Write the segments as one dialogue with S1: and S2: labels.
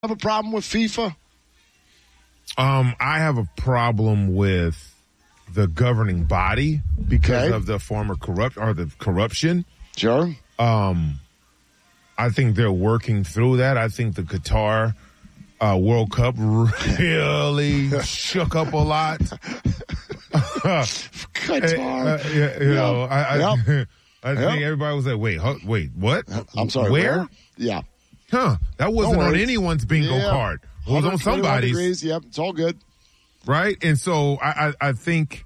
S1: have a problem with FIFA?
S2: I have a problem with the governing body because of the former corruption.
S1: Sure.
S2: I think they're working through that. I think the Qatar World Cup really shook up a lot.
S1: Qatar.
S2: I think everybody was like, wait, what?
S1: I'm sorry, where? Yeah.
S2: That wasn't on anyone's bingo card. It was on somebody's.
S1: Degrees. Yep, it's all good.
S2: Right? And so I think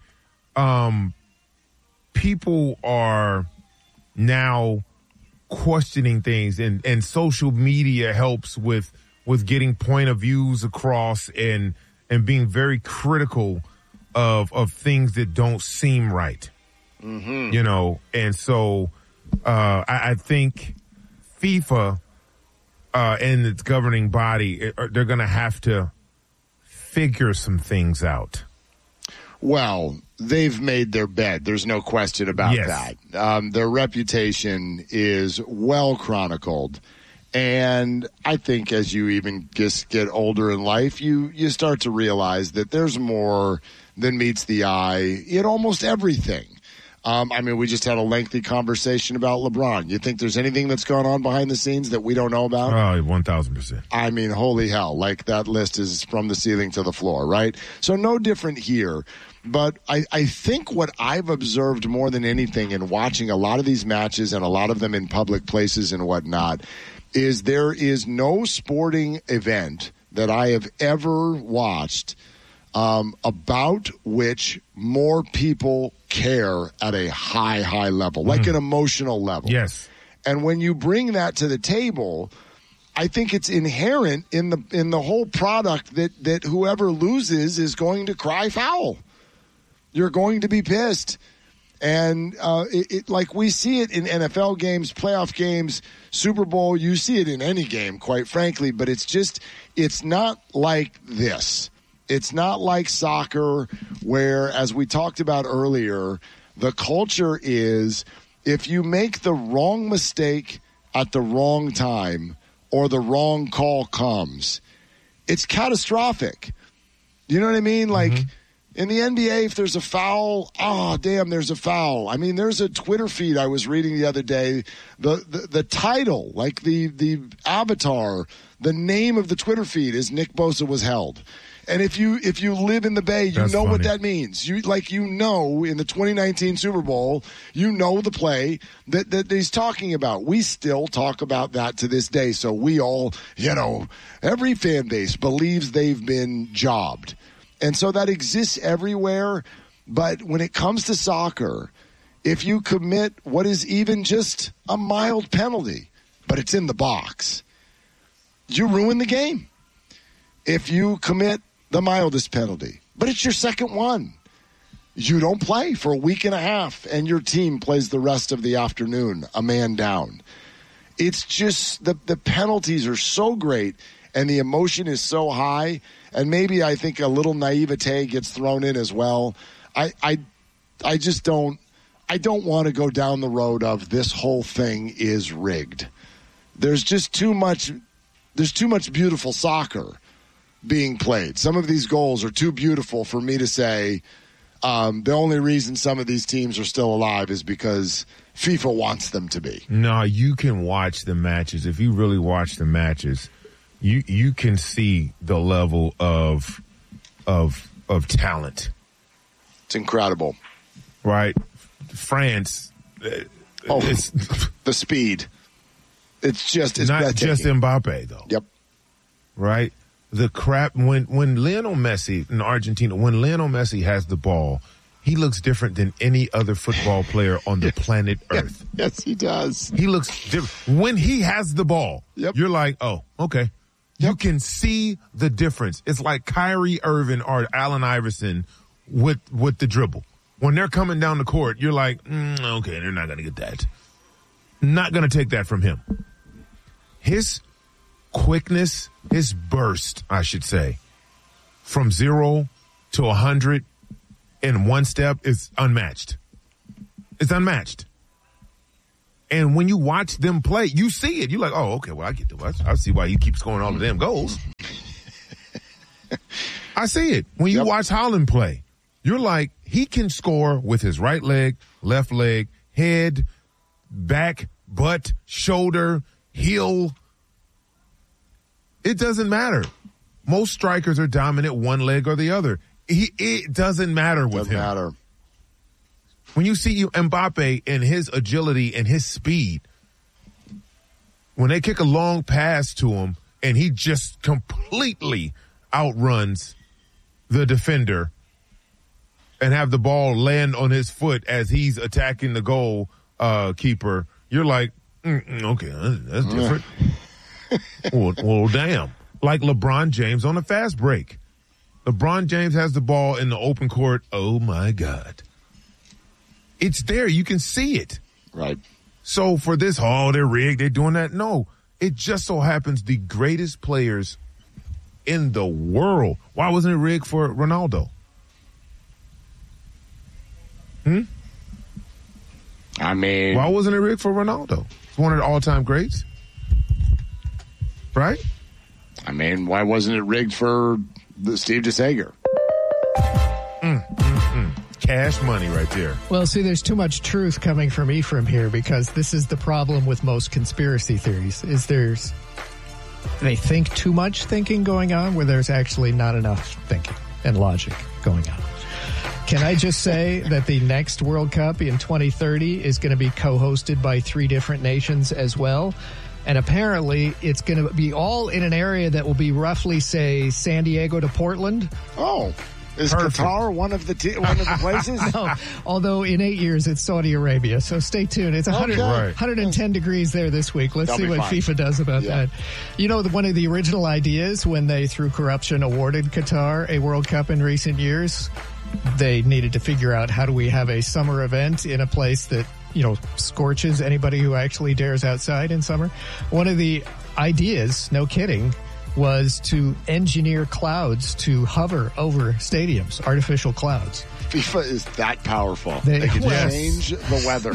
S2: people are now questioning things, and social media helps with getting point of views across and being very critical of things that don't seem right. Mm-hmm. And so I think FIFA and its governing body, they're going to have to figure some things out.
S1: Well, they've made their bed. There's no question about that. Their reputation is well chronicled. And I think as you even just get older in life, you start to realize that there's more than meets the eye in almost everything. We just had a lengthy conversation about LeBron. You think there's anything that's gone on behind the scenes that we don't know about?
S2: Oh, 1,000%.
S1: Holy hell. Like, that list is from the ceiling to the floor, right? So no different here. But I think what I've observed more than anything in watching a lot of these matches and a lot of them in public places and whatnot is there is no sporting event that I have ever watched about which more people care at a high level, like an emotional level.
S2: Yes.
S1: And when you bring that to the table, I think it's inherent in the whole product that whoever loses is going to cry foul. You're going to be pissed. And like we see it in NFL games, playoff games, Super Bowl, you see it in any game, quite frankly, but it's not like this. It's not like soccer where, as we talked about earlier, the culture is if you make the wrong mistake at the wrong time or the wrong call comes, it's catastrophic. You know what I mean? Like in the NBA, if there's a foul, there's a foul. There's a Twitter feed I was reading the other day. The title, like the avatar, the name of the Twitter feed is Nick Bosa was held. And if you live in the Bay, you know what that means. In the 2019 Super Bowl, the play that he's talking about. We still talk about that to this day. So we all, every fan base believes they've been jobbed. And so that exists everywhere. But when it comes to soccer, if you commit what is even just a mild penalty, but it's in the box, you ruin the game. If you commit the mildest penalty, but it's your second one, you don't play for a week and a half, and your team plays the rest of the afternoon, a man down. It's just the penalties are so great, and the emotion is so high, and maybe I think a little naivete gets thrown in as well. I just don't want to go down the road of this whole thing is rigged. There's just too much beautiful soccer being played. Some of these goals are too beautiful for me to say the only reason some of these teams are still alive is because FIFA wants them to be.
S2: No, you can watch the matches. If you really watch the matches, you can see the level of talent.
S1: It's incredible.
S2: Right? France.
S1: It's the speed. It's
S2: not just Mbappe, though.
S1: Yep.
S2: Right? The crap when Lionel Messi in Argentina, when Lionel Messi has the ball, he looks different than any other football player on the planet Earth.
S1: Yes, he does.
S2: He looks different. When he has the ball, you're like, oh, okay. Yep. You can see the difference. It's like Kyrie Irving or Allen Iverson with the dribble. When they're coming down the court, you're like, okay, they're not going to get that. Not going to take that from him. His quickness, his burst, I should say, from 0 to 100 in one step is unmatched. It's unmatched. And when you watch them play, you see it. You're like, oh, okay, well, I get to I see why he keeps scoring all the damn goals. I see it. When you watch Haaland play, you're like, he can score with his right leg, left leg, head, back, butt, shoulder, heel. It doesn't matter. Most strikers are dominant one leg or the other. It doesn't matter with him.
S1: Doesn't matter.
S2: When you see Mbappe and his agility and his speed, when they kick a long pass to him and he just completely outruns the defender and have the ball land on his foot as he's attacking the goal keeper, you're like, okay, that's different. well, damn. Like LeBron James on a fast break. LeBron James has the ball in the open court. Oh, my God. It's there. You can see it.
S1: Right.
S2: So for this, they're rigged, they're doing that. No, it just so happens the greatest players in the world. Why wasn't it rigged for Ronaldo?
S1: I mean,
S2: why wasn't it rigged for Ronaldo? It's one of the all-time greats. Right?
S1: I mean, why wasn't it rigged for Steve DeSager?
S2: Cash money right there.
S3: Well, see, there's too much truth coming from Ephraim here, because this is the problem with most conspiracy theories, is they think too much thinking going on where there's actually not enough thinking and logic going on. Can I just say that the next World Cup in 2030 is going to be co-hosted by 3 different nations as well? And apparently it's going to be all in an area that will be roughly, say, San Diego to Portland.
S1: Oh, is
S2: perfect.
S1: Qatar one of the places?
S3: No, although in 8 years it's Saudi Arabia. So stay tuned. It's 110 degrees there this week. Let's see what FIFA does about that. You know, one of the original ideas when they, through corruption, awarded Qatar a World Cup in recent years, they needed to figure out, how do we have a summer event in a place that, scorches anybody who actually dares outside in summer? One of the ideas, no kidding, was to engineer clouds to hover over stadiums, artificial clouds.
S1: FIFA is that powerful.
S3: They
S1: can change the weather.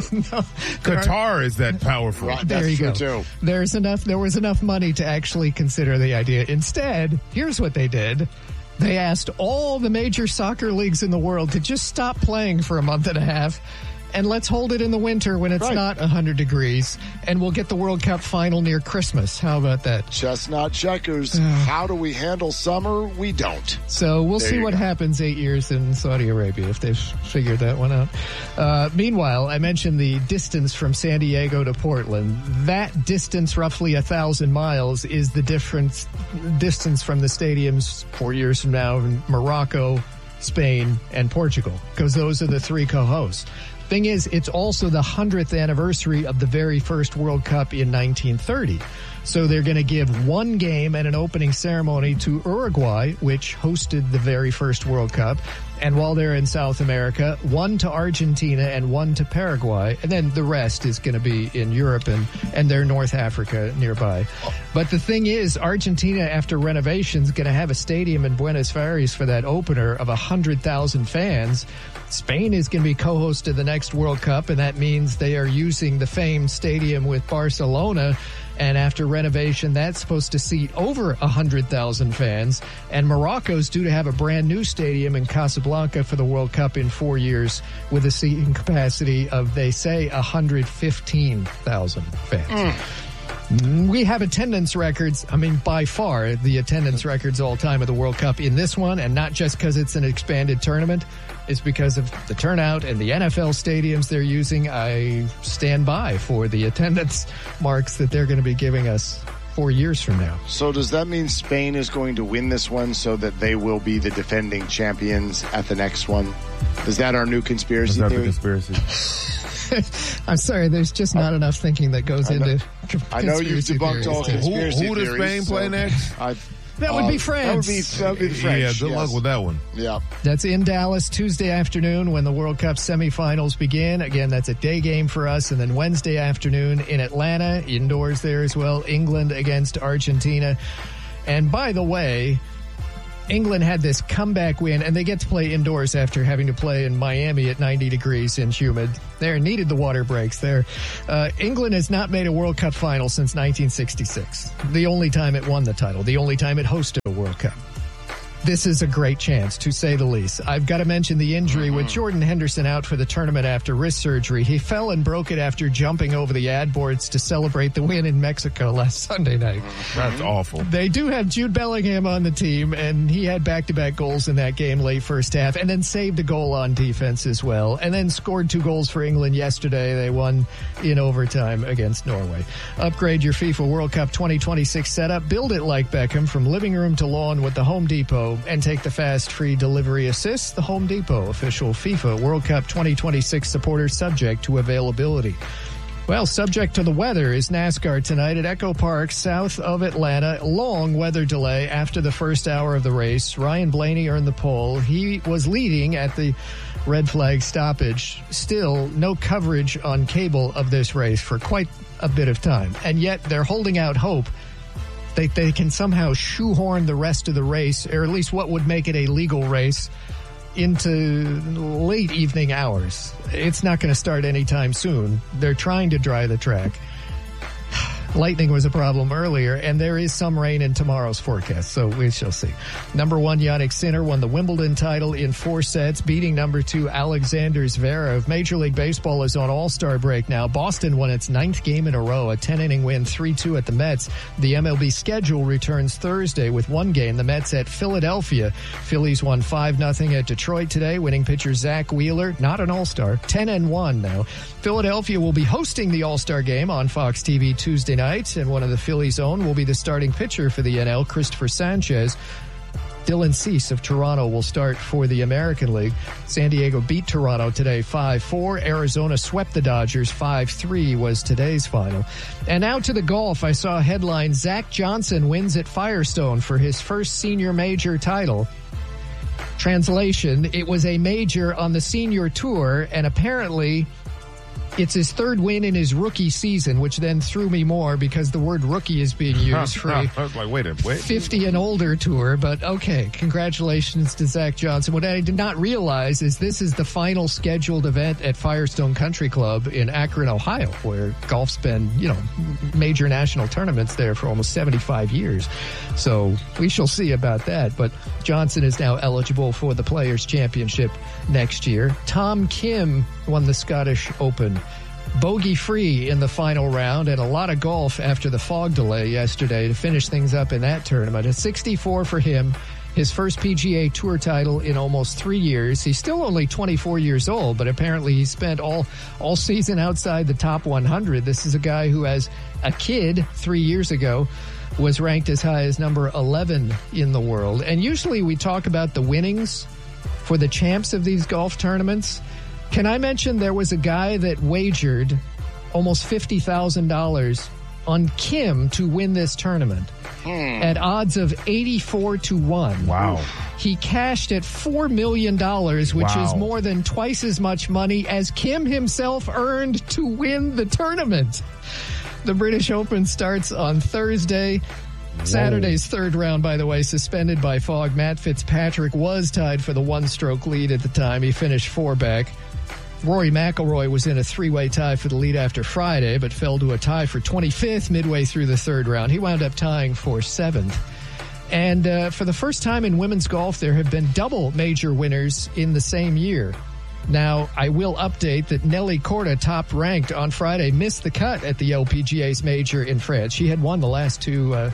S2: Qatar is that powerful.
S1: Right,
S3: there you go.
S1: Too.
S3: There was enough money to actually consider the idea. Instead, here's what they did. They asked all the major soccer leagues in the world to just stop playing for a month and a half, and let's hold it in the winter when it's not 100 degrees, and we'll get the World Cup final near Christmas. How about that?
S1: Chestnut checkers. How do we handle summer? We don't.
S3: So we'll see what happens 8 years in Saudi Arabia if they've figured that one out. Meanwhile, I mentioned the distance from San Diego to Portland. That distance, roughly 1,000 miles, is the difference distance from the stadiums 4 years from now in Morocco, Spain, and Portugal, because those are the 3 co-hosts. Thing is, it's also the 100th anniversary of the very first World Cup in 1930. So they're going to give one game and an opening ceremony to Uruguay, which hosted the very first World Cup. And while they're in South America, one to Argentina and one to Paraguay. And then the rest is going to be in Europe and their North Africa nearby. But the thing is, Argentina, after renovations, going to have a stadium in Buenos Aires for that opener of 100,000 fans. Spain is going to be co-host of the next World Cup, and that means they are using the famed stadium with Barcelona. And after renovation, that's supposed to seat over 100,000 fans. And Morocco's due to have a brand new stadium in Casablanca for the World Cup in 4 years with a seating capacity of, they say, 115,000 fans. We have attendance records. I mean, by far, the attendance records all time of the World Cup in this one, and not just because it's an expanded tournament. It's because of the turnout and the NFL stadiums they're using. I stand by for the attendance marks that they're going to be giving us 4 years from now.
S1: So does that mean Spain is going to win this one so that they will be the defending champions at the next one? Is that our new conspiracy theory?
S2: Is that the conspiracy?
S3: I'm sorry, there's just not enough thinking that goes into
S1: I know you've debunked all conspiracy
S2: who does Spain play next?
S3: That would be France.
S1: That would be the French.
S2: Yeah, good luck with that one.
S1: Yeah.
S3: That's in Dallas Tuesday afternoon when the World Cup semifinals begin. Again, that's a day game for us. And then Wednesday afternoon in Atlanta, indoors there as well, England against Argentina. And by the way, England had this comeback win, and they get to play indoors after having to play in Miami at 90 degrees and humid. They needed the water breaks there. England has not made a World Cup final since 1966. The only time it won the title, the only time it hosted a World Cup. This is a great chance, to say the least. I've got to mention the injury with Jordan Henderson out for the tournament after wrist surgery. He fell and broke it after jumping over the ad boards to celebrate the win in Mexico last Sunday night.
S2: That's awful.
S3: They do have Jude Bellingham on the team, and he had back-to-back goals in that game late first half, and then saved a goal on defense as well, and then scored 2 goals for England yesterday. They won in overtime against Norway. Upgrade your FIFA World Cup 2026 setup. Build it like Beckham from living room to lawn with the Home Depot, and take the fast free delivery assist. The Home Depot, official FIFA World Cup 2026 supporter, subject to availability. Well, subject to the weather is NASCAR tonight at Echo Park, south of Atlanta. Long weather delay after the first hour of the race. Ryan Blaney earned the pole. He was leading at the red flag stoppage. Still, no coverage on cable of this race for quite a bit of time. And yet, they're holding out hope they can somehow shoehorn the rest of the race, or at least what would make it a legal race, into late evening hours. It's not going to start anytime soon. They're trying to dry the track. Lightning was a problem earlier, and there is some rain in tomorrow's forecast, so we shall see. Number 1, Jannik Sinner won the Wimbledon title in 4 sets, beating number 2, Alexander Zverev. Major League Baseball is on all-star break now. Boston won its 9th game in a row, a 10-inning win, 3-2 at the Mets. The MLB schedule returns Thursday with 1 game, the Mets at Philadelphia. Phillies won 5-0 at Detroit today, winning pitcher Zach Wheeler, not an all-star, 10-1 now. Philadelphia will be hosting the all-star game on Fox TV Tuesday night, and one of the Phillies' own will be the starting pitcher for the NL, Christopher Sanchez. Dylan Cease of Toronto will start for the American League. San Diego beat Toronto today 5-4. Arizona swept the Dodgers 5-3 was today's final. And now to the golf. I saw a headline, Zach Johnson wins at Firestone for his first senior major title. Translation, it was a major on the senior tour, and apparently it's his 3rd win in his rookie season, which then threw me more because the word rookie is being used for a
S2: I was like, wait.
S3: 50 and older tour. But okay, congratulations to Zach Johnson. What I did not realize is this is the final scheduled event at Firestone Country Club in Akron, Ohio, where golf's been, major national tournaments there for almost 75 years. So we shall see about that. But Johnson is now eligible for the Players' Championship next year. Tom Kim won the Scottish Open bogey-free in the final round, and a lot of golf after the fog delay yesterday to finish things up in that tournament. A 64 for him, his first PGA Tour title in almost 3 years. He's still only 24 years old, but apparently he spent all season outside the top 100. This is a guy who, as a kid 3 years ago, was ranked as high as number 11 in the world. And usually we talk about the winnings for the champs of these golf tournaments. Can I mention there was a guy that wagered almost $50,000 on Kim to win this tournament at odds of 84-1.
S2: Wow.
S3: He cashed at $4 million, which is more than twice as much money as Kim himself earned to win the tournament. The British Open starts on Thursday. Saturday's 3rd round, by the way, suspended by fog. Matt Fitzpatrick was tied for the 1-stroke lead at the time. He finished 4 back. Rory McIlroy was in a 3-way tie for the lead after Friday, but fell to a tie for 25th midway through the 3rd round. He wound up tying for 7th. And for the first time in women's golf, there have been double major winners in the same year. Now, I will update that Nelly Korda, top ranked on Friday, missed the cut at the LPGA's major in France. She had won the last 2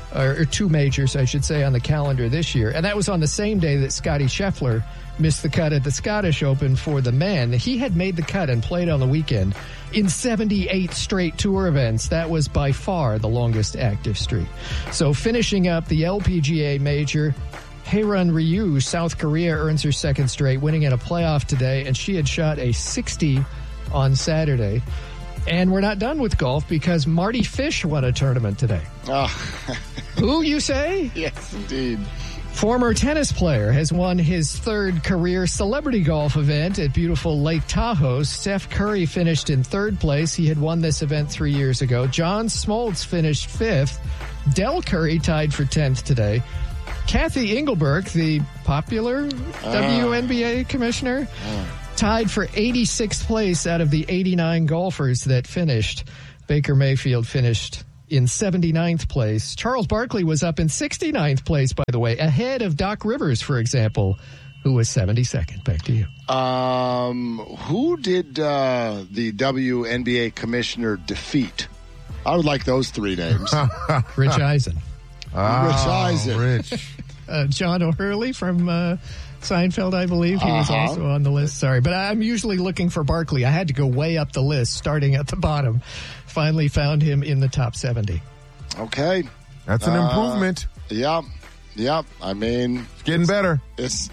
S3: majors, I should say, on the calendar this year. And that was on the same day that Scottie Scheffler missed the cut at the Scottish Open for the men. He had made the cut and played on the weekend in 78 straight tour events. That was by far the longest active streak. So finishing up the LPGA major, Haeran Ryu, South Korea, earns her 2nd straight, winning in a playoff today, and she had shot a 60 on Saturday. And we're not done with golf because Marty Fish won a tournament today.
S1: Oh.
S3: Who, you say?
S1: Yes, indeed.
S3: Former tennis player has won his 3rd career celebrity golf event at beautiful Lake Tahoe. Steph Curry finished in 3rd place. He had won this event 3 years ago. John Smoltz finished 5th. Del Curry tied for 10th today. Kathy Engelberg, the popular WNBA commissioner, tied for 86th place out of the 89 golfers that finished. Baker Mayfield finished in 79th place. Charles Barkley was up in 69th place, by the way, ahead of Doc Rivers, for example, who was 72nd. Back to you.
S1: Who did the WNBA commissioner defeat? I would like those three names.
S3: Rich Eisen.
S1: Rich Eisen.
S2: Rich.
S3: John O'Hurley from Seinfeld, I believe. He was also on the list. Sorry. But I'm usually looking for Barkley. I had to go way up the list, starting at the bottom. Finally found him in the top 70.
S1: Okay.
S2: That's an improvement.
S1: Yep. I mean,
S2: It's getting better.
S1: It's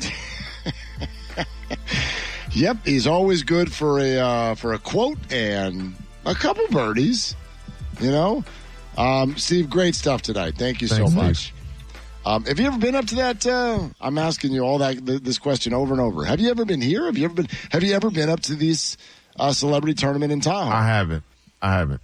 S1: Yep, he's always good for a quote and a couple birdies. Steve, great stuff tonight. Thank you so much. Have you ever been up to that? I'm asking you this question over and over. Have you ever been here? Have you ever been up to this celebrity tournament in Tahoe?
S2: I haven't.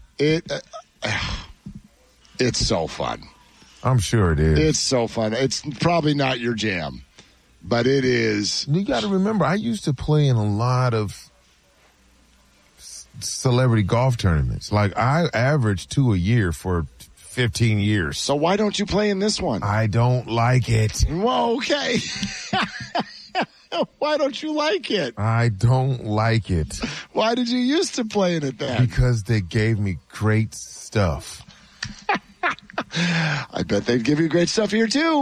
S1: It's so fun.
S2: I'm sure it is.
S1: It's so fun. It's probably not your jam, but it is.
S2: You got to remember, I used to play in a lot of celebrity golf tournaments. Like, I averaged 2 a year for 15 years.
S1: So why don't you play in this one?
S2: I don't like it.
S1: Well, okay. Why don't you like it?
S2: I don't like it.
S1: Why did you used to play in it then?
S2: Because they gave me great stuff.
S1: I bet they'd give you great stuff here too.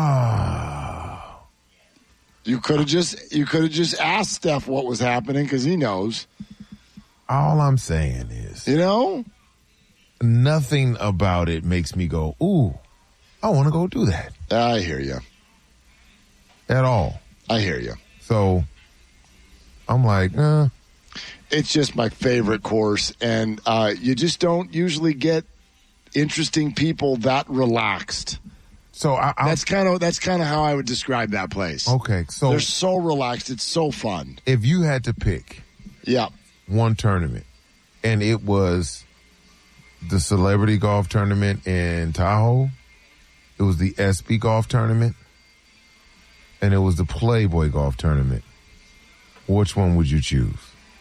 S1: You could have just asked Steph what was happening because he knows.
S2: All I'm saying is,
S1: nothing
S2: about it makes me go, ooh, I want to go do that.
S1: I hear you.
S2: At all.
S1: I hear you.
S2: So I'm like,
S1: It's just my favorite course, and you just don't usually get interesting people that relaxed.
S2: So
S1: that's kind of how I would describe that place.
S2: Okay, so
S1: they're so relaxed. It's so fun.
S2: If you had to pick, one tournament, and it was the celebrity golf tournament in Tahoe, it was the ESPY golf tournament, and it was the Playboy golf tournament, which one would you choose?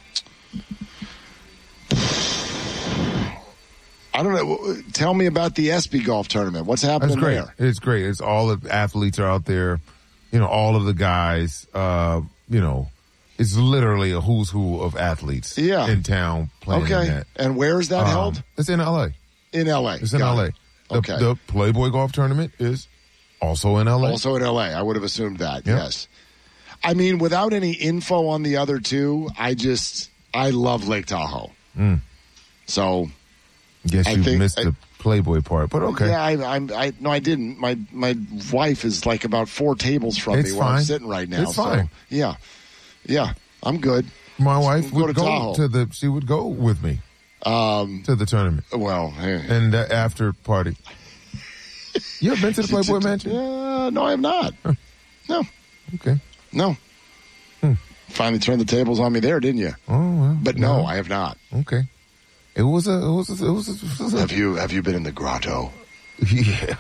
S1: I don't know. Tell me about the ESPY golf tournament. What's happening there?
S2: It's great. It's all the athletes are out there. All of the guys. It's literally a who's who of athletes in town playing in that.
S1: And where is that held?
S2: It's in L.A.
S1: In L.A.
S2: It's in L.A. The Playboy golf tournament is also in L.A.
S1: Also in L.A. I would have assumed that, yes. I mean, without any info on the other two, I love Lake Tahoe. So...
S2: Guess you missed the Playboy part, but okay.
S1: Yeah, no, I didn't. My wife is like about 4 tables from me where I'm sitting right now.
S2: It's fine.
S1: So, yeah, I'm good.
S2: My wife would go she would go with me to the tournament.
S1: Well,
S2: and the after party. You ever been to the Playboy Mansion?
S1: No, I have not. No.
S2: Okay.
S1: No. Finally turned the tables on me there, didn't you?
S2: Oh, well.
S1: But no, I have not.
S2: Okay. It was a.
S1: Have you been in the grotto?
S2: Yeah.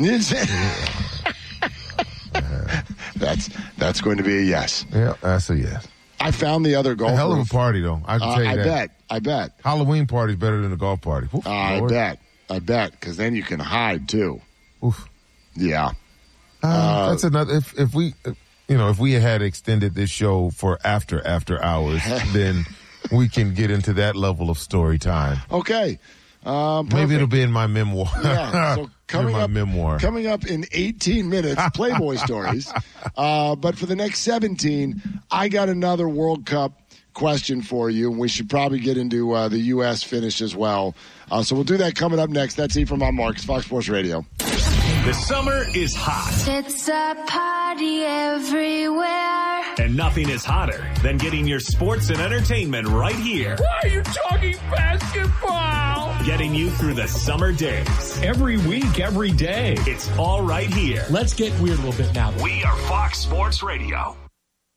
S1: That's going to be a yes.
S2: Yeah, that's a yes.
S1: I found the other golf.
S2: A hell of a party, though. I can tell you that.
S1: I bet.
S2: Halloween party's better than a golf party. Oof,
S1: I bet. Because then you can hide too.
S2: Oof.
S1: Yeah.
S2: That's another. If we had extended this show for after hours, then. We can get into that level of story time.
S1: Okay.
S2: Maybe it'll be in my memoir.
S1: Yeah. So coming up in 18 minutes, Playboy stories. But for the next 17, I got another World Cup question for you, and we should probably get into the U.S. finish as well. So we'll do that coming up next. That's E from Marks, Fox Sports Radio.
S4: The summer is hot.
S5: It's a party everywhere.
S4: And nothing is hotter than getting your sports and entertainment right here.
S6: Why are you talking basketball?
S4: Getting you through the summer days.
S6: Every week, every day.
S4: It's all right here.
S6: Let's get weird a little bit now.
S4: We are Fox Sports Radio.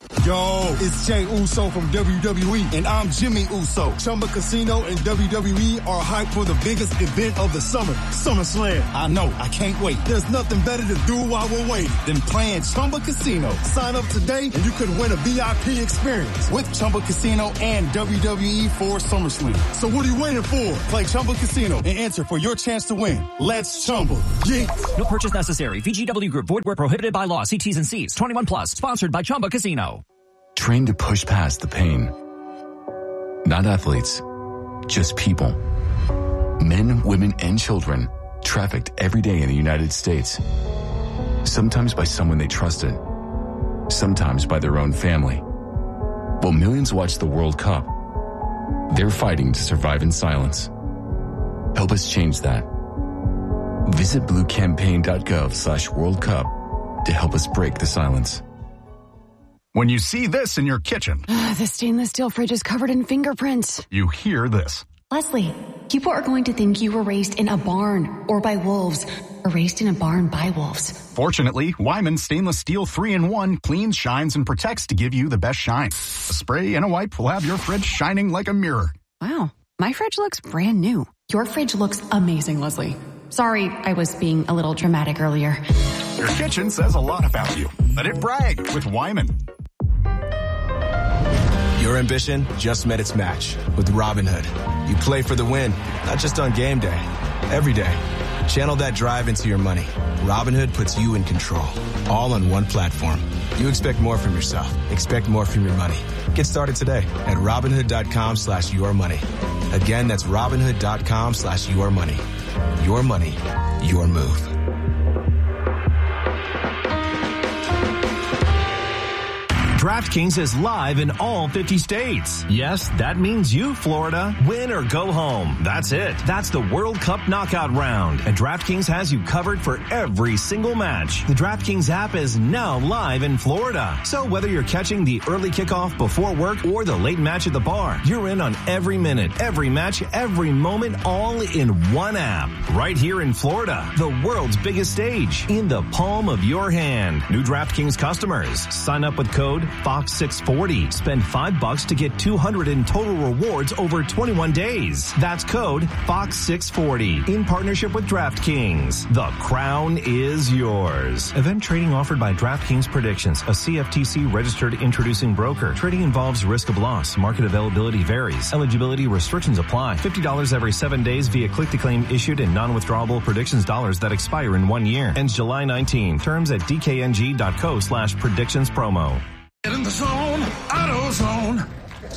S7: Yo, it's Jey Uso from WWE, and I'm Jimmy Uso. Chumba Casino and WWE are hyped for the biggest event of the summer, SummerSlam. I know, I can't wait. There's nothing better to do while we're waiting than playing Chumba Casino. Sign up today and you could win a VIP experience with Chumba Casino and WWE for SummerSlam. So what are you waiting for? Play Chumba Casino and enter for your chance to win. Let's Chumba. Yeah.
S8: No purchase necessary. VGW Group. Void where prohibited by law. See T's and C's. 21 plus. Sponsored by Chumba Casino.
S9: Trained to push past the pain. Not athletes, just people. Men, women, and children trafficked every day in the United States. Sometimes by someone they trusted. Sometimes by their own family. While millions watch the World Cup, they're fighting to survive in silence. Help us change that. Visit bluecampaign.gov/World Cup to help us break the silence.
S10: When you see this in your kitchen,
S11: the stainless steel fridge is covered in fingerprints.
S10: You hear this.
S11: Leslie, people are going to think you were raised in a barn or by wolves or raised in a barn by wolves.
S10: Fortunately, Wyman Stainless Steel 3-in-1 cleans, shines, and protects to give you the best shine. A spray and a wipe will have your fridge shining like a mirror.
S11: Wow, my fridge looks brand new. Your fridge looks amazing, Leslie. Sorry, I was being a little dramatic earlier.
S10: Your kitchen says a lot about you. Let it brag with Wyman.
S12: Your ambition just met its match with Robinhood. You play for the win, not just on game day, every day. Channel that drive into your money. Robinhood puts you in control, all on one platform. You expect more from yourself. Expect more from your money. Get started today at Robinhood.com/yourmoney. Again, that's Robinhood.com/yourmoney. Your money, your move.
S4: DraftKings is live in all 50 states. Yes, that means you, Florida. Win or go home. That's it. That's the World Cup knockout round. And DraftKings has you covered for every single match. The DraftKings app is now live in Florida. So whether you're catching the early kickoff before work or the late match at the bar, you're in on every minute, every match, every moment, all in one app. Right here in Florida, the world's biggest stage, in the palm of your hand. New DraftKings customers, sign up with code FOX640. Spend $5 to get $200 in total rewards over 21 days. That's code FOX640 in partnership with DraftKings. The crown is yours. Event trading offered by DraftKings Predictions, a CFTC registered introducing broker. Trading involves risk of loss. Market availability varies. Eligibility restrictions apply. $50 every 7 days via click-to-claim issued in non-withdrawable predictions dollars that expire in 1 year. Ends July 19. Terms at dkng.co/predictions promo.
S7: Get in the zone, AutoZone.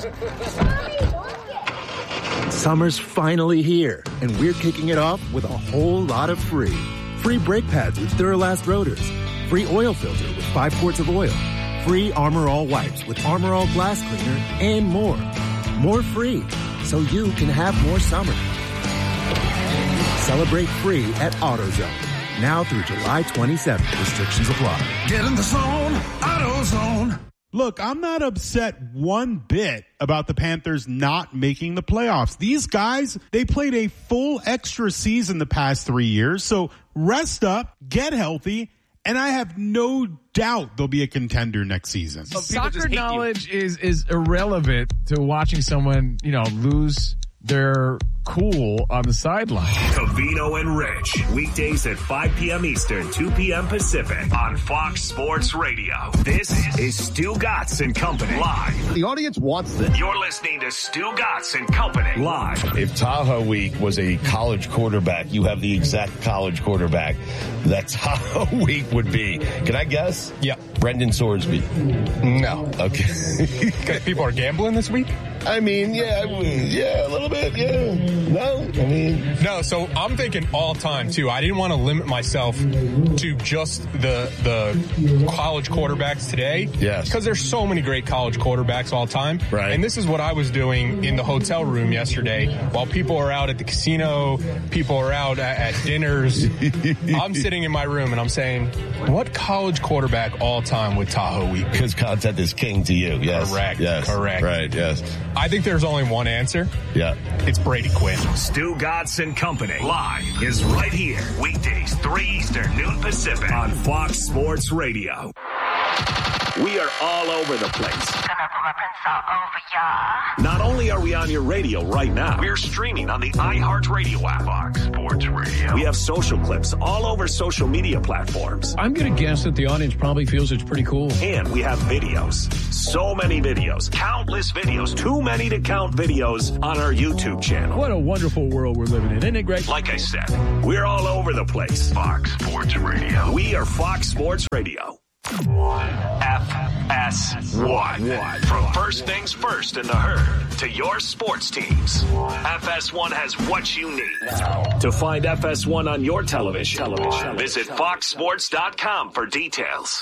S13: Summer's finally here, and we're kicking it off with a whole lot of free. Free brake pads with Duralast rotors. Free oil filter with 5 quarts of oil. Free Armor All wipes with Armor All glass cleaner, and more. More free, so you can have more summer. Celebrate free at AutoZone. Now through July 27th. Restrictions apply.
S7: Get in the zone, AutoZone.
S14: Look, I'm not upset one bit about the Panthers not making the playoffs. These guys, they played a full extra season the past 3 years. So rest up, get healthy, and I have no doubt they'll be a contender next season.
S15: Soccer knowledge is irrelevant to watching someone, lose their cool on the sideline.
S4: Covino and Rich, weekdays at 5 p.m. Eastern, 2 p.m. Pacific on Fox Sports Radio. This is Stu Gatz and Company live.
S16: The audience wants this.
S4: You're listening to Stu Gatz and Company live.
S17: If Tahoe Week was a college quarterback, you have the exact college quarterback that Tahoe Week would be. Can I guess?
S16: Yeah.
S17: Brendan Sorsby.
S16: No.
S17: Okay.
S16: People are gambling this week?
S17: I mean, yeah, a little bit, yeah. No,
S16: No, so I'm thinking all time, too. I didn't want to limit myself to just the college quarterbacks today.
S17: Yes.
S16: Because there's so many great college quarterbacks all time.
S17: Right.
S16: And this is what I was doing in the hotel room yesterday. While people are out at the casino, people are out at dinners, I'm sitting in my room and I'm saying, what college quarterback all time with Tahoe Week?
S17: Because content is king to you, yes.
S16: Correct.
S17: Yes.
S16: Correct.
S17: Right, yes.
S16: I think there's only one answer.
S17: Yeah.
S16: It's Brady Quinn.
S4: Stu Gatz and Company live is right here. Weekdays, 3 Eastern, noon Pacific on Fox Sports Radio.
S18: We are all over the place.
S5: Gonna put my prints all over ya.
S18: Not only are we on your radio right now, we're streaming on the iHeartRadio app. Fox Sports Radio. We have social clips all over social media platforms.
S6: I'm going to guess that the audience probably feels it's pretty cool.
S18: And we have videos. So many videos. Countless videos. Too many to count videos on our YouTube channel.
S6: What a wonderful world we're living in. Isn't it great?
S18: Like I said, we're all over the place. Fox Sports Radio. We are Fox Sports Radio. FS1. From first things first in the herd to your sports teams, FS1 has what you need. To find FS1 on your television, visit foxsports.com for details.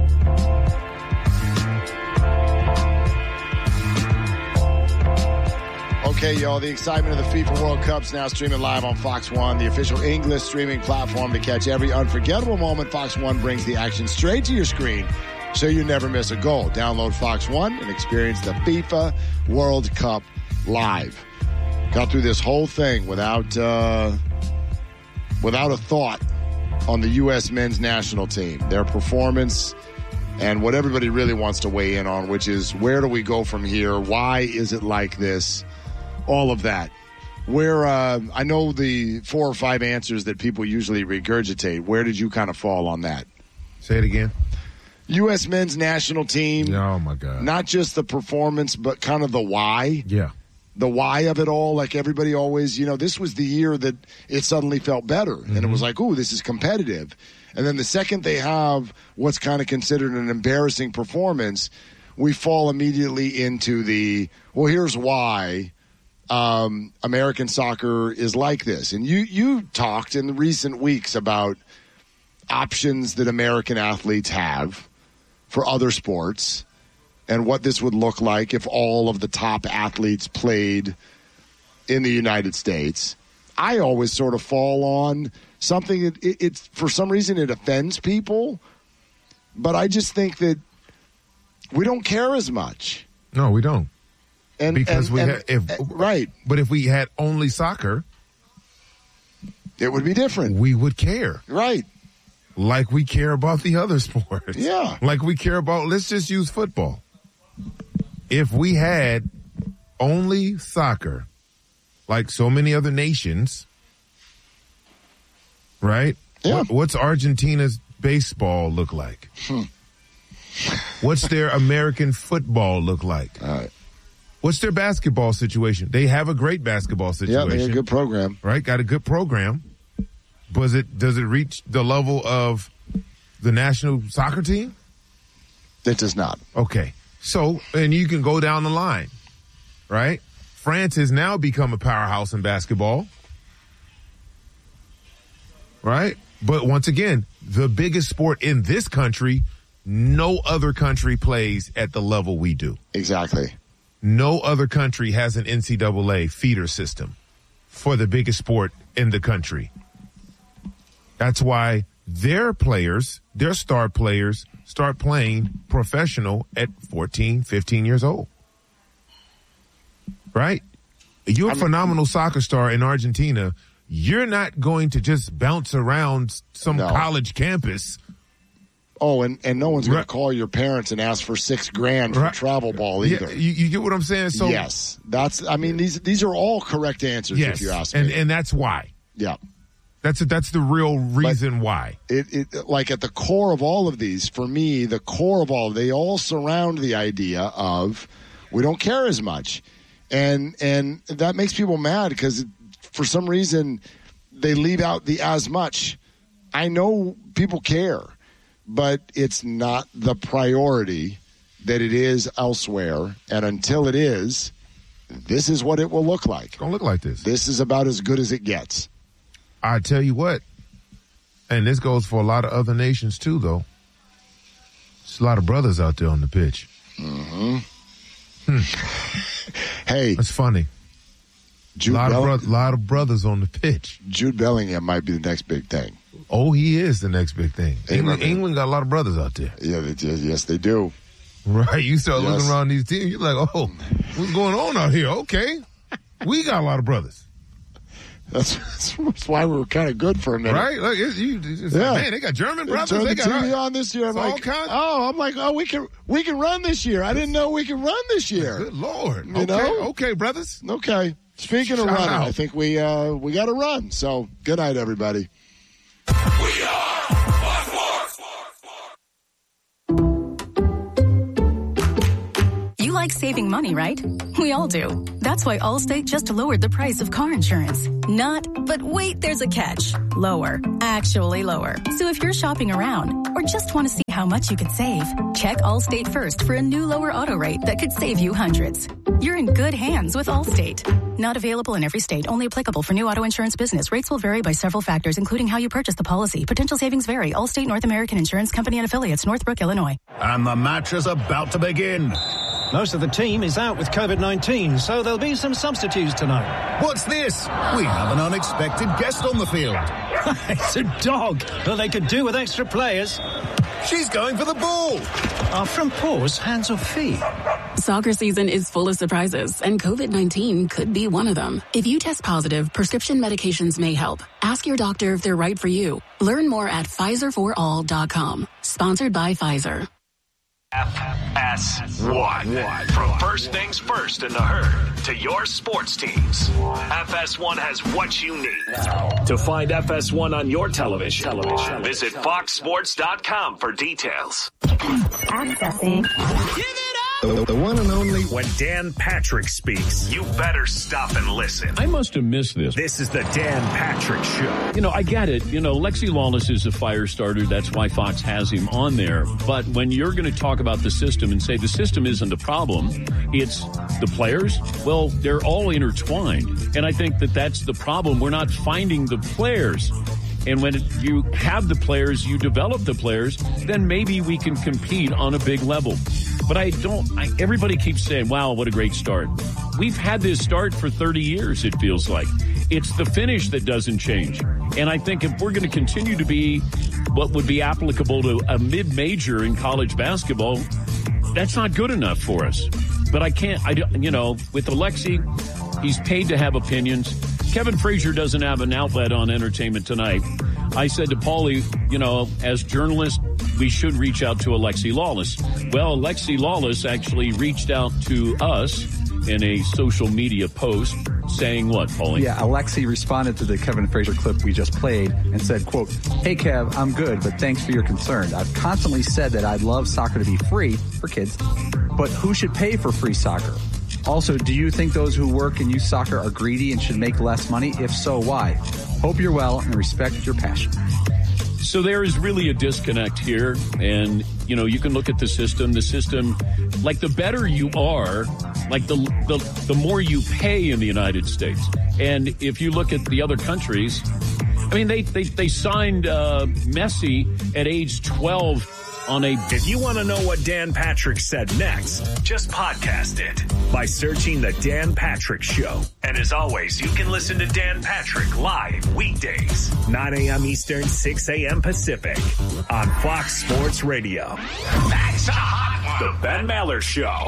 S1: Okay, y'all, the excitement of the FIFA World Cup's now streaming live on Fox One, the official English streaming platform to catch every unforgettable moment. Fox One brings the action straight to your screen so you never miss a goal. Download Fox One and experience the FIFA World Cup live. Got through this whole thing without a thought on the U.S. men's national team, their performance, and what everybody really wants to weigh in on, which is where do we go from here? Why is it like this? All of that. Where I know the 4 or 5 answers that people usually regurgitate. Where did you kind of fall on that?
S2: Say it again.
S1: U.S. men's national team.
S2: Oh, my God.
S1: Not just the performance, but kind of the why.
S2: Yeah.
S1: The why of it all. Like everybody always, this was the year that it suddenly felt better. Mm-hmm. And it was like, ooh, this is competitive. And then the second they have what's kind of considered an embarrassing performance, we fall immediately into the, well, here's why American soccer is like this. And you talked in the recent weeks about options that American athletes have for other sports and what this would look like if all of the top athletes played in the United States. I always sort of fall on something it's for some reason it offends people, but I just think that we don't care as much.
S2: No, we don't.
S1: Because
S2: right. But if we had only soccer,
S1: it would be different.
S2: We would care.
S1: Right.
S2: Like we care about the other sports.
S1: Yeah.
S2: Like we care about, let's just use football. If we had only soccer, like so many other nations, right?
S1: Yeah.
S2: What's Argentina's baseball look like? What's their American football look like? What's their basketball situation? They have a great basketball situation.
S1: Yeah, they have a good program.
S2: Right? Got a good program. Does it reach the level of the national soccer team?
S1: It does not.
S2: Okay. So, and you can go down the line, right? France has now become a powerhouse in basketball. Right? But once again, the biggest sport in this country, no other country plays at the level we do.
S1: Exactly.
S2: No other country has an NCAA feeder system for the biggest sport in the country. That's why their players, their star players, start playing professional at 14, 15 years old. Right? You're a phenomenal soccer star in Argentina. You're not going to just bounce around some college campus.
S1: Oh, and no one's going to call your parents and ask for $6,000 for travel ball either.
S2: Yeah, you get what I'm saying? So
S1: yes, these are all correct answers.
S2: Yes,
S1: if you ask me,
S2: and that's why.
S1: Yeah,
S2: that's the real reason why.
S1: It like at the core of all of these, for me, the core of all, they all surround the idea of we don't care as much, and that makes people mad because for some reason they leave out the as much. I know people care. But it's not the priority that it is elsewhere. And until it is, this is what it will look like. It's
S2: going to look like this.
S1: This is about as good as it gets.
S2: I tell you what, and this goes for a lot of other nations too, though. There's a lot of brothers out there on the pitch.
S1: Mm-hmm. Hey.
S2: That's funny. A lot of brothers on the pitch.
S1: Jude Bellingham might be the next big thing.
S2: Oh, he is the next big thing. England got a lot of brothers out there.
S1: Yeah, yes, they do.
S2: Right, you start looking around these teams, you're like, oh, what's going on out here? Okay, we got a lot of brothers.
S1: That's why we were kind of good for a minute.
S2: Right? Look, man, they got German brothers.
S1: Turn
S2: They
S1: the
S2: got
S1: TV on this year. I'm like, we can run this year. I didn't know we can run this year.
S2: Good Lord.
S1: You know?
S2: Okay, brothers.
S1: Okay. Speaking of running, I think we got to run. So good night, everybody.
S19: You like saving money, right? We all do. That's why Allstate just lowered the price of car insurance. But wait, there's a catch. Lower. Actually lower. So if you're shopping around or just want to see how much you could save, check Allstate first for a new lower auto rate that could save you hundreds. You're in good hands with Allstate. Not available in every state. Only applicable for new auto insurance business. Rates will vary by several factors, including how you purchase the policy. Potential savings vary. Allstate North American Insurance Company and Affiliates, Northbrook, Illinois.
S20: And the match is about to begin.
S21: Most of the team is out with COVID-19, so there'll be some substitutes tonight.
S20: What's this? We have an unexpected guest on the field.
S21: It's a dog. Well, they could do with extra players.
S20: She's going for the ball.
S21: Are from paws, hands or feet?
S11: Soccer season is full of surprises, and COVID-19 could be one of them. If you test positive, prescription medications may help. Ask your doctor if they're right for you. Learn more at PfizerForAll.com. Sponsored by Pfizer.
S18: FS1. From first things first in the herd to your sports teams, FS1 has what you need. To find FS1 on your television, visit FoxSports.com for details.
S5: Accessing.
S18: The one and only. When Dan Patrick speaks, you better stop and listen.
S6: I must have missed this.
S18: This is the Dan Patrick Show.
S6: You know, I get it. You know, Lexi Lawless is a fire starter. That's why Fox has him on there. But when you're going to talk about the system and say the system isn't a problem, it's the players, well, they're all intertwined. And I think that that's the problem. We're not finding the players. And when you have the players, you develop the players, then maybe we can compete on a big level. But everybody keeps saying, wow, what a great start. We've had this start for 30 years, it feels like. It's the finish that doesn't change. And I think if we're going to continue to be what would be applicable to a mid-major in college basketball, that's not good enough for us. But with Alexi, he's paid to have opinions. Kevin Frazier doesn't have an outlet on Entertainment Tonight. I said to Paulie, as journalists, we should reach out to Alexi Lawless. Well, Alexi Lawless actually reached out to us in a social media post saying what, Paulie?
S22: Yeah, Alexi responded to the Kevin Frazier clip we just played and said, quote, "Hey, Kev, I'm good, but thanks for your concern. I've constantly said that I'd love soccer to be free for kids, but who should pay for free soccer? Also, do you think those who work in youth soccer are greedy and should make less money? If so, why? Hope you're well and respect your passion."
S6: So there is really a disconnect here. And, you can look at the system, like the better you are, like the more you pay in the United States. And if you look at the other countries, I mean, they signed Messi at age 12 on a...
S18: If you want to know what Dan Patrick said next, just podcast it by searching The Dan Patrick Show. And as always, you can listen to Dan Patrick live weekdays, 9 a.m. Eastern, 6 a.m. Pacific on Fox Sports Radio. That's a hot one. The Ben Maller Show.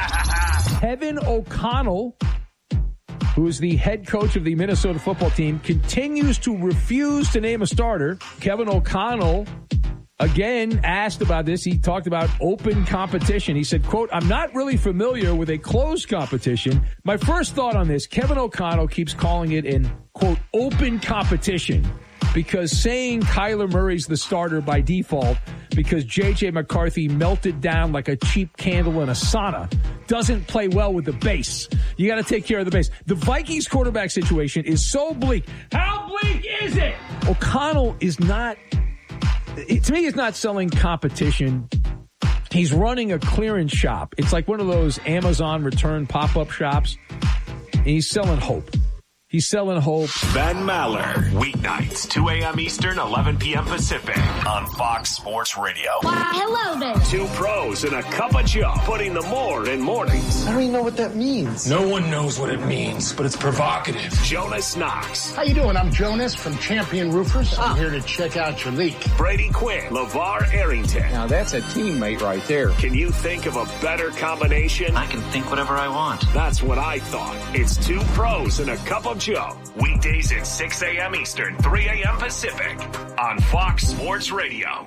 S23: Kevin O'Connell, who is the head coach of the Minnesota football team, continues to refuse to name a starter. Kevin O'Connell, again, asked about this. He talked about open competition. He said, quote, "I'm not really familiar with a closed competition. My first thought on this, Kevin O'Connell keeps calling it an, quote, open competition because saying Kyler Murray's the starter by default because J.J. McCarthy melted down like a cheap candle in a sauna doesn't play well with the base. You got to take care of the base. The Vikings quarterback situation is so bleak. How bleak is it? O'Connell is not... To me, he's not selling competition. He's running a clearance shop. It's like one of those Amazon return pop-up shops. And he's selling hope. He's selling hope.
S18: Ben Maller, weeknights, 2 a.m. Eastern, 11 p.m. Pacific on Fox Sports Radio.
S5: Why, hello there.
S18: Two pros and a cup of joe, putting the more in mornings.
S24: I don't even know what that means.
S25: No one knows what it means, but it's provocative.
S18: Jonas Knox.
S24: How you doing? I'm Jonas from Champion Roofers. I'm here to check out your leak.
S18: Brady Quinn. LeVar Arrington.
S24: Now that's a teammate right there.
S18: Can you think of a better combination?
S26: I can think whatever I want.
S18: That's what I thought. It's two pros and a cup of Joe. Weekdays at 6 a.m. Eastern, 3 a.m. Pacific on Fox Sports Radio.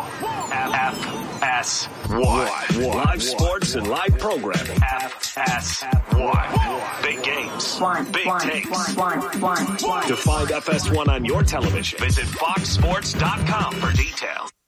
S18: FS1. Live sports and live programming. FS1. Big games. Big takes. To find FS1 on your television, visit foxsports.com for details.